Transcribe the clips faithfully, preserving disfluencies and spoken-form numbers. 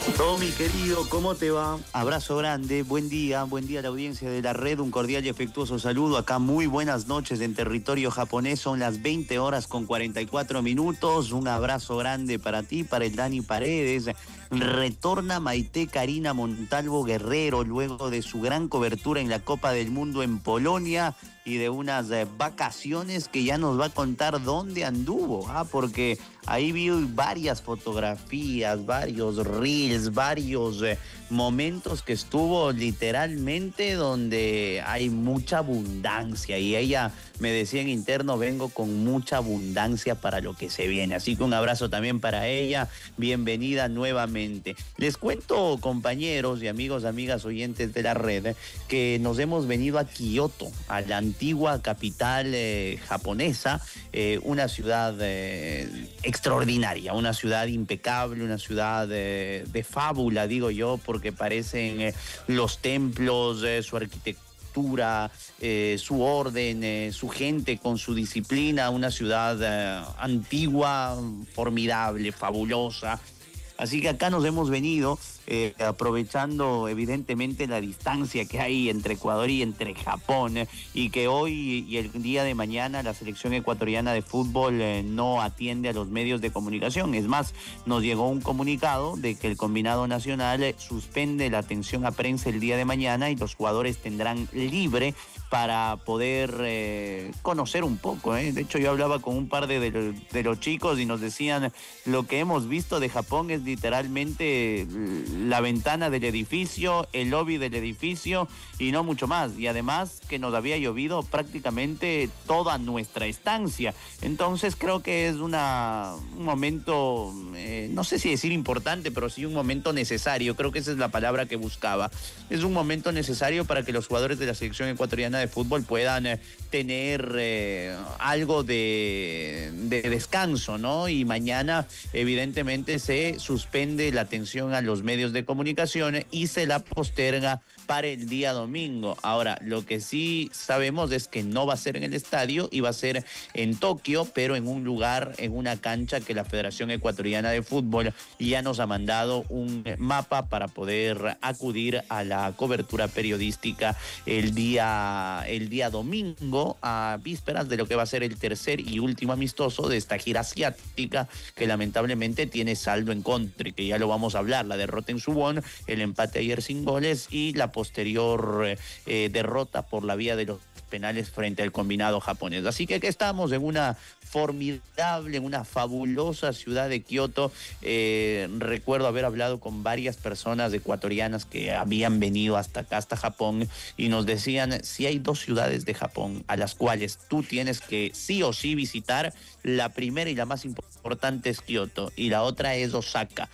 Tommy, querido, ¿cómo te va? Abrazo grande, buen día, buen día a la audiencia de la red, un cordial y afectuoso saludo. Acá muy buenas noches en territorio japonés, son las veinte horas con cuarenta y cuatro minutos. Un abrazo grande para ti, para el Dani Paredes. Retorna Maite Karina Montalvo Guerrero luego de su gran cobertura en la Copa del Mundo en Polonia y de unas eh, vacaciones que ya nos va a contar dónde anduvo, ¿ah? Porque ahí vi varias fotografías, varios reels, varios eh, momentos que estuvo literalmente donde hay mucha abundancia y ella me decía en interno, vengo con mucha abundancia para lo que se viene. Así que un abrazo también para ella, bienvenida nuevamente. Les cuento, compañeros y amigos, amigas oyentes de la red, que nos hemos venido a Kioto, a la antigua capital eh, japonesa, eh, una ciudad eh, extraordinaria, una ciudad impecable, una ciudad eh, de fábula, digo yo, porque parecen eh, los templos, eh, su arquitectura, eh, su orden, eh, su gente con su disciplina, una ciudad eh, antigua, formidable, fabulosa. Así que acá nos hemos venido eh, aprovechando evidentemente la distancia que hay entre Ecuador y entre Japón eh, y que hoy y el día de mañana la selección ecuatoriana de fútbol eh, no atiende a los medios de comunicación. Es más, nos llegó un comunicado de que el combinado nacional eh, suspende la atención a prensa el día de mañana y los jugadores tendrán libre para poder eh, conocer un poco. ¿eh? De hecho, yo hablaba con un par de, de, de los chicos y nos decían, lo que hemos visto de Japón es literalmente la ventana del edificio, el lobby del edificio y no mucho más. Y además que nos había llovido prácticamente toda nuestra estancia. Entonces creo que es una, un momento, eh, no sé si decir importante, pero sí un momento necesario. Creo que esa es la palabra que buscaba. Es un momento necesario para que los jugadores de la selección ecuatoriana de fútbol puedan eh, tener eh, algo de, de descanso, ¿no? Y mañana evidentemente se suspende la atención a los medios de comunicación y se la posterga para el día domingo. Ahora, lo que sí sabemos es que no va a ser en el estadio y va a ser en Tokio, pero en un lugar, en una cancha que la Federación Ecuatoriana de Fútbol ya nos ha mandado un mapa para poder acudir a la cobertura periodística el día, el día domingo, a vísperas de lo que va a ser el tercer y último amistoso de esta gira asiática que lamentablemente tiene saldo en contra y que ya lo vamos a hablar, la derrota en Suwon, el empate ayer sin goles y la posterior eh, derrota por la vía de los penales frente al combinado japonés. Así que aquí estamos en una formidable, en una fabulosa ciudad de Kioto. Eh, recuerdo haber hablado con varias personas ecuatorianas que habían venido hasta acá, hasta Japón, y nos decían, si hay dos ciudades de Japón a las cuales tú tienes que sí o sí visitar, la primera y la más importante es Kioto y la otra es Osaka.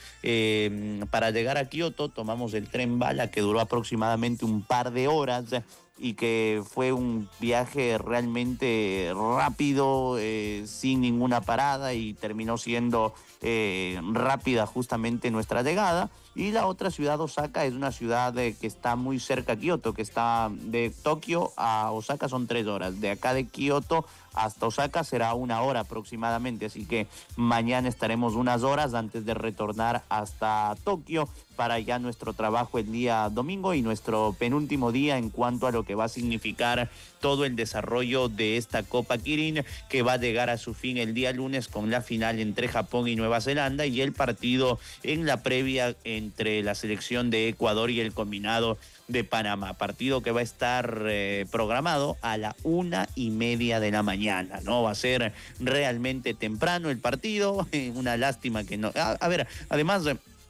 Eh, para llegar a Kioto tomamos el tren bala que duró aproximadamente un par de horas y que fue un viaje realmente rápido, eh, sin ninguna parada, y terminó siendo eh, rápida justamente nuestra llegada. Y la otra ciudad, Osaka, es una ciudad eh, que está muy cerca a Kioto, que está de Tokio a Osaka son tres horas. De acá de Kioto hasta Osaka será una hora aproximadamente, así que mañana estaremos unas horas antes de retornar hasta Tokio para ya nuestro trabajo el día domingo y nuestro penúltimo día en cuanto a lo que va a significar todo el desarrollo de esta Copa Kirin, que va a llegar a su fin el día lunes con la final entre Japón y Nueva Zelanda y el partido en la previa entre la selección de Ecuador y el combinado de Panamá, partido que va a estar eh, programado a la una y media de la mañana, ¿no? Va a ser realmente temprano el partido, una lástima que no... A, a ver, además,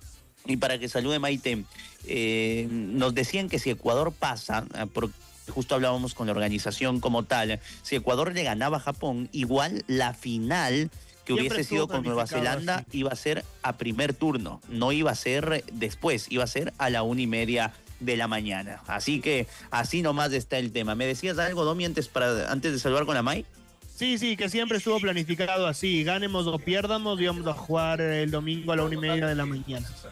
y para que salude Maite, eh, nos decían que si Ecuador pasa, porque justo hablábamos con la organización como tal, si Ecuador le ganaba a Japón, igual la final que Siempre hubiese sido con Nueva Zelanda así. iba a ser a primer turno, no iba a ser después, iba a ser a la una y media de la mañana. Así que así nomás está el tema. ¿Me decías algo, Domi, antes, para, antes de saludar con la May? Sí, sí, que siempre estuvo planificado así, ganemos o pierdamos, íbamos a jugar el domingo a la una y media de la mañana.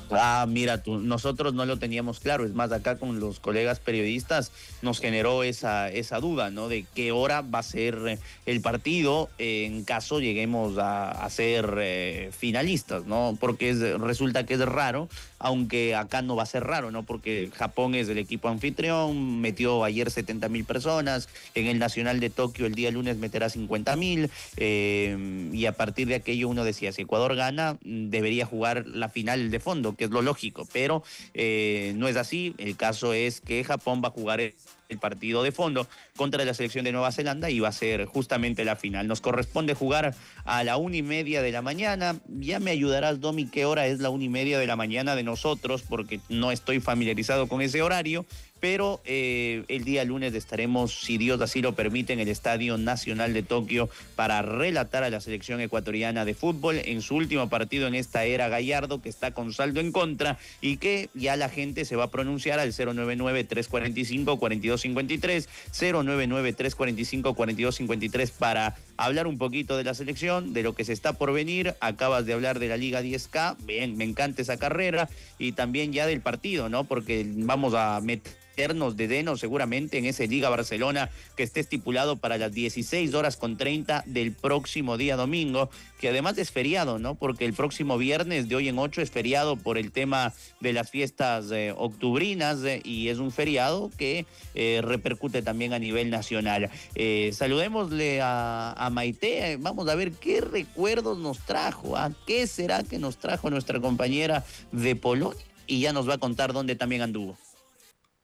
Ah, mira, tú, nosotros no lo teníamos claro. Es más, acá con los colegas periodistas nos generó esa, esa duda, ¿no? De qué hora va a ser eh, el partido eh, en caso lleguemos a, a ser eh, finalistas, ¿no? Porque es, resulta que es raro, aunque acá no va a ser raro, ¿no? Porque Japón es el equipo anfitrión, metió ayer setenta mil personas, en el Nacional de Tokio el día lunes meterá cincuenta mil, eh, y a partir de aquello uno decía, si Ecuador gana, debería jugar la final de fondo, que es lo lógico, pero eh, no es así. El caso es que Japón va a jugar el, el partido de fondo contra la selección de Nueva Zelanda y va a ser justamente la final. Nos corresponde jugar a la una y media de la mañana. Ya me ayudarás, Domi, qué hora es la una y media de la mañana de nosotros, porque no estoy familiarizado con ese horario. Pero eh, el día lunes estaremos, si Dios así lo permite, en el Estadio Nacional de Tokio para relatar a la selección ecuatoriana de fútbol en su último partido en esta era Gallardo, que está con saldo en contra y que ya la gente se va a pronunciar al cero nueve nueve, tres cuatro cinco, cuatro dos cinco tres, cero nueve nueve, tres cuatro cinco, cuatro dos cinco tres para hablar un poquito de la selección, de lo que se está por venir. Acabas de hablar de la Liga diez K, bien, me encanta esa carrera, y también ya del partido, ¿no? Porque vamos a meter de lleno seguramente en ese Liga Barcelona que esté estipulado para las dieciséis horas con treinta del próximo día domingo, que además es feriado, ¿no? Porque el próximo viernes de hoy en ocho es feriado por el tema de las fiestas eh, octubrinas, eh, y es un feriado que eh, repercute también a nivel nacional. Eh, saludémosle a, a Maite, eh, vamos a ver qué recuerdos nos trajo, ¿a qué será que nos trajo nuestra compañera de Polonia? Y ya nos va a contar dónde también anduvo.